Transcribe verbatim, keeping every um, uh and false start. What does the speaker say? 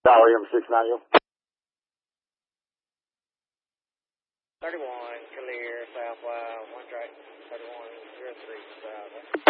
Tower M six nine U. thirty-one, clear, southwest, one track, thirty-one, zero three, south.